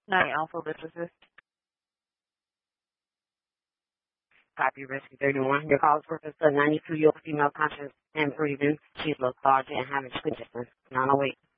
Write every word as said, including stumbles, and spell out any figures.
Nine Alpha, this assist. Copy, Rescue thirty-one. Your call is for ninety-two year old female conscious and breathing. She's lethargic and having sleep distance. nine oh eight.